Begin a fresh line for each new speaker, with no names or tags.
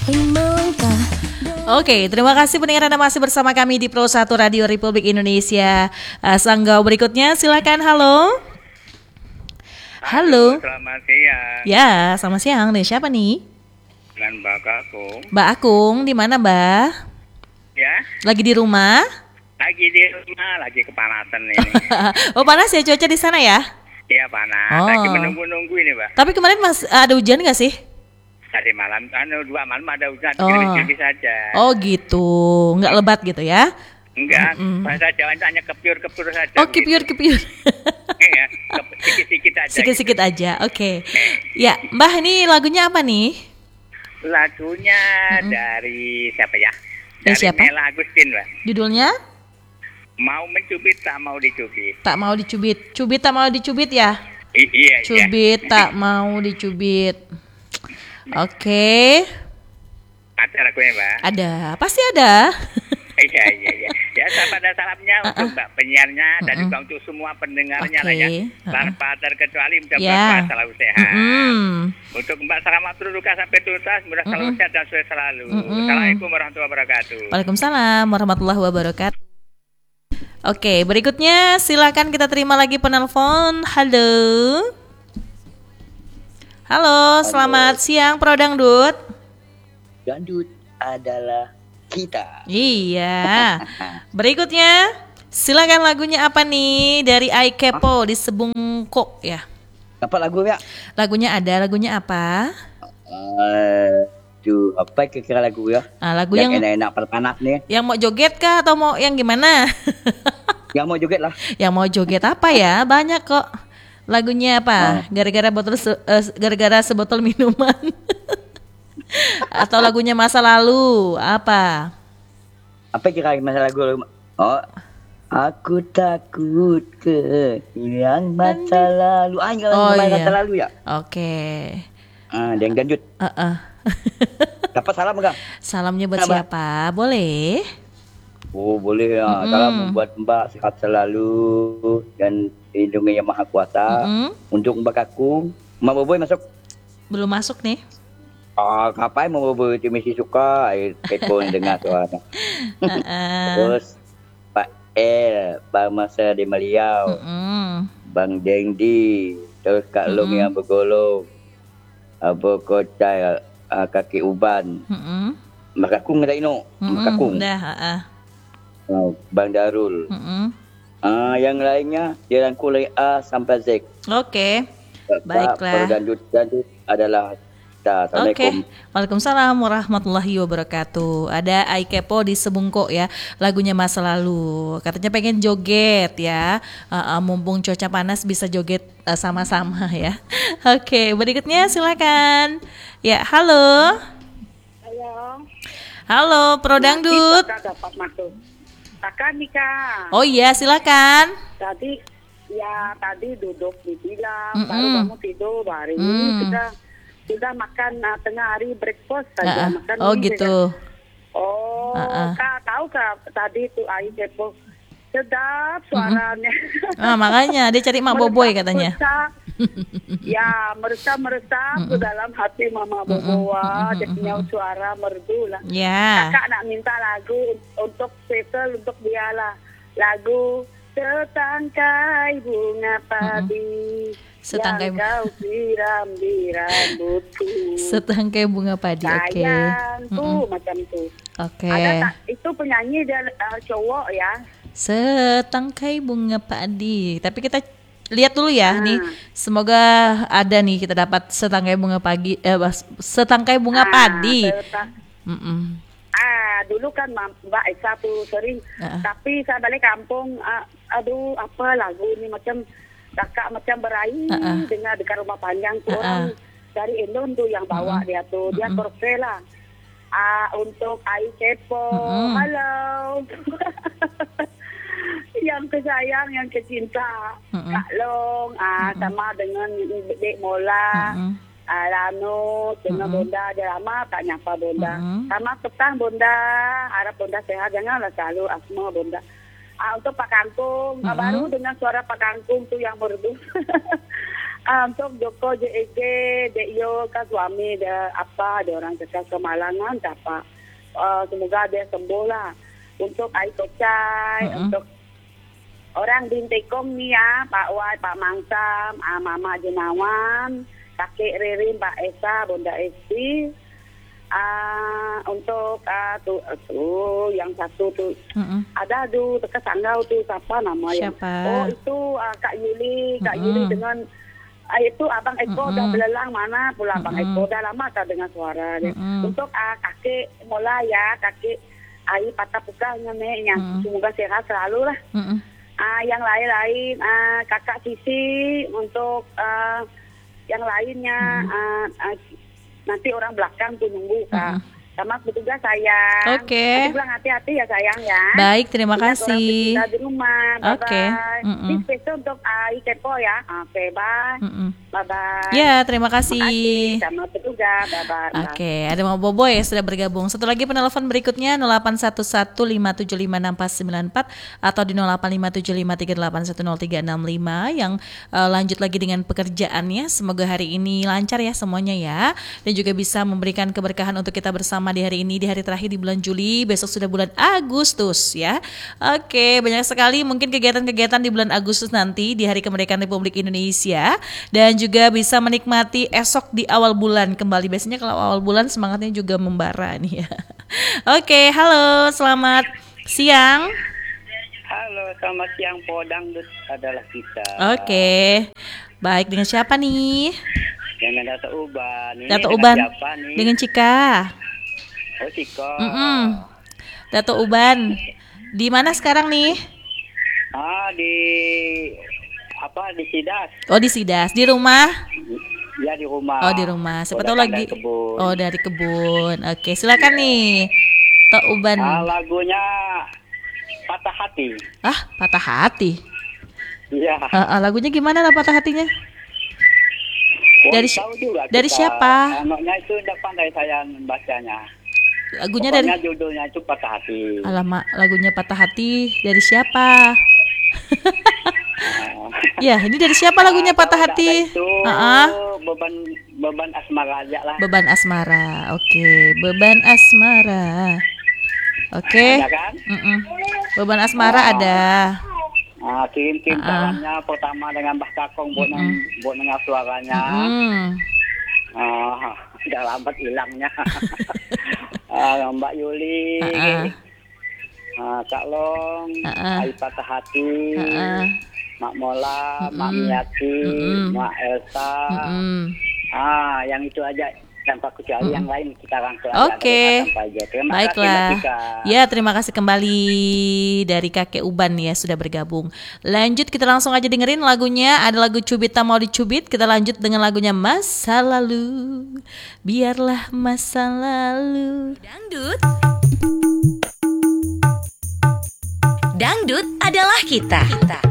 Oke, terima kasih pendengar Anda masih bersama kami di Pro 1 Radio Republik Indonesia. Sanggau berikutnya silakan. Halo. Halo.
Selamat siang.
Ya, selamat siang. Nih siapa nih?
Dengan Mbak Akung.
Mbak Akung, di mana, Mbak?
Ya,
Lagi di rumah?
lagi di rumah, lagi kepanasan ini.
Oh, panas ya cuaca di sana ya?
Iya panas,
Oh.
lagi menunggu-nunggu ini, Mbak.
Tapi kemarin ada hujan nggak sih?
Tadi malam, 2 malam ada hujan,
Oh.
tipis-tipis saja.
Oh gitu, nggak lebat gitu ya?
Enggak, bahasa Jawa itu hanya kepiur-kepiur saja.
Oh kepiur.
Iya, sikit-sikit aja.
Sikit-sikit
gitu.
aja, oke. Ya, Mbah ini lagunya apa nih?
Lagunya dari siapa ya?
Dari siapa?
Nela Agustin, Mbak.
Judulnya?
Mau mencubit, tak mau dicubit.
Tak mau dicubit. Cubit tak mau dicubit ya?
Iya.
Cubit tak mau dicubit. Oke.
Ada lagunya, Mbak.
Ada, pasti ada.
Iya. Ya, ada salamnya untuk Mbak penyiarnya dan juga untuk semua pendengarnya lah ya. Tanpa terkecuali mudah-mudahan selalu sehat. Untuk Mbak Selamat Berduka sampai tuntas, mudah selalu sehat dan sukses selalu. Assalamualaikum warahmatullahi wabarakatuh.
Waalaikumsalam warahmatullahi wabarakatuh. Oke, berikutnya silakan kita terima lagi penelpon. Halo. Halo, selamat siang Pro Dangdut.
Dangdut adalah kita.
Iya. Berikutnya, silakan lagunya apa nih dari iKepo di Sebungkok ya.
Apa lagu ya?
Lagunya apa?
Apa kira-kira lagu ya?
Nah, lagu
yang
yang
enak-enak perpanas nih.
Yang mau joget kah atau mau yang gimana?
Yang mau joget lah.
Yang mau joget apa ya? Banyak kok. Lagunya apa? Gara-gara sebotol minuman. Atau lagunya masa lalu? Apa?
Apa kira masa lagu? Oh, aku takut kehilangan masa lalu. Masa lalu ya.
Oke.
Yang Dangdut. Dapat salam enggak?
Salamnya buat siapa? Boleh?
Oh boleh ya. Salam buat Mbak sehat selalu dan lindungi yang maha kuasa. Untuk Mbak Kakung, Mbak Boboy masuk?
Belum masuk nih.
Kapan Mbak Boboy itu mesti suka telepon dengar suaranya. Terus Pak El, Bang Masa di Maliau, Bang Dengdi, terus Kak Long yang bergolong, Abu Kocai, Kaki Uban, Mbak Kakung ada ino, Mbak Kakung.
Dah,
Bang Darul. Yang lainnya dia rangkul dari A sampai Z.
Oke. Baiklah.
Dangdut adalah kita. Assalamualaikum.
Waalaikumsalam warahmatullahi wabarakatuh. Ada iKepo di Sebungkok ya. Lagunya masa lalu. Katanya pengen joget ya. Mumpung cuaca panas bisa joget sama-sama ya. Oke, berikutnya silakan. Ya, halo. Halo, Pro Dangdut.
Dapat masuk. Kakak Nika.
Oh iya, silakan.
Tadi duduk di bilang baru kamu tidur hari ini sudah makan tengah hari breakfast saja makan.
Oh gitu.
Kak tahu Kak tadi itu iKepo sedap suaranya.
Makanya dia cari Mak Boboy katanya.
Ya meresap ke dalam hati Mama Boboa. Dia punya suara merdu lah.
Ya.
Kakak nak minta lagu untuk spesial untuk dia lah. Lagu Setangkai bunga padi yang kau siram di rambutku.
Setangkai bunga padi, oke.
Sayangku, macam itu.
Oke.
Ada tak? Itu penyanyi dia cowok ya.
Setangkai bunga padi. Tapi kita lihat dulu ya nih. Semoga ada nih kita dapat setangkai bunga setangkai bunga padi.
Dulu kan Mbak Esa tuh sering, tapi saya balik kampung, apa lagu ini macam kakak macam beraih dengar dekat rumah panjang tuh orang dari Indon tuh yang bawa dia tuh, dia korse lah. Untuk iKepo, halo. Yang kesayang, yang kecinta, Kak Long, sama dengan Dek Mola. Lano dengan Bonda dia lama tak nyapa Bonda. Sama petang Bonda, harap Bonda sehat, janganlah selalu asma Bonda. Untuk Pak Kangkung, baru dengan suara Pak Kangkung tuh yang merdu. Untuk Joko JEG, Dekyo kan suami dia orang cekal kemalangan apa. Semoga dia sembuh lah. Untuk Ai Kocai, untuk orang Bintekong nih ya, Pak Wai, Pak Mangsam, Mama Jenawan, Kakek Ririn, Pak Esa, Bunda Esti. Untuk tuh yang satu tuh ada tuh dekat Sanggau tuh siapa namanya? Oh itu Kak Yuli dengan itu Abang Eko udah belelang mana pula Abang Eko udah lama tak dengar suara dia. Untuk kakek mulai ya kakek Ai patah pukanya nih yang semoga sehat selalu lah. Yang lain-lain kakak Sisi untuk yang lainnya nanti orang belakang tuh nunggu Kak. Sama petugas sayang.
Oke.
Bilang hati-hati ya sayang ya.
Baik, terima kasih.
Di rumah.
Oke.
Ini spesial untuk Ai Kepo ya. Oke, bye. Bye-bye.
Ya, terima kasih.
Sama petugas. Bye-bye.
Oke, ada Mau Bobo ya sudah bergabung. Satu lagi penelpon berikutnya 0811575694 atau di 085753810365 yang lanjut lagi dengan pekerjaannya. Semoga hari ini lancar ya semuanya ya. Dan juga bisa memberikan keberkahan untuk kita bersama di hari ini, di hari terakhir di bulan Juli, besok sudah bulan Agustus ya. Oke, banyak sekali mungkin kegiatan-kegiatan di bulan Agustus nanti di Hari Kemerdekaan Republik Indonesia, dan juga bisa menikmati esok di awal bulan kembali. Biasanya kalau awal bulan semangatnya juga membara nih ya. Oke, halo, selamat siang.
Halo, selamat siang. Podangdut adalah kita.
Oke. Baik, dengan siapa nih?
Dengan Dato' Uban.
Dato' Uban. Dengan Cika.
Oh, Cika.
Dato' Uban. Di mana sekarang nih?
Di Sidas.
Oh, di Sidas. Di rumah?
Ya, di rumah.
Oh, di rumah. Siapa tahu lagi. Oh, dari kebun. Oke, silakan nih. Dato' Uban.
Lagunya Patah Hati.
Patah hati.
Iya.
Lagunya gimana lah patah hatinya? Dari siapa?
Anaknya itu udah pandai saya membacanya.
Lagunya
Pokoknya judulnya itu Patah Hati.
Alamak, lagunya Patah Hati dari siapa? Ya, ini dari siapa lagunya Patah Hati?
Beban asmara aja lah.
Beban asmara. Oke, Beban asmara. Oke.
Ada kan?
Beban asmara ada.
Kirim salamnya pertama dengan Mbah Kakong buat dengar suaranya. Sudah lambat hilangnya. Mbak Yuli, Kak Long, Ai Patah Hati, Mak Mola, Mak Miyati, Mak Elsa. Yang itu aja. Tanpa kecuali yang lain kita rangkul.
Oke. Baiklah. Ya, terima kasih kembali dari Kakek Uban ya sudah bergabung. Lanjut kita langsung aja dengerin lagunya. Ada lagu Cubit Tak Mau Dicubit. Kita lanjut dengan lagunya Masa Lalu. Biarlah masa lalu. Dangdut adalah kita.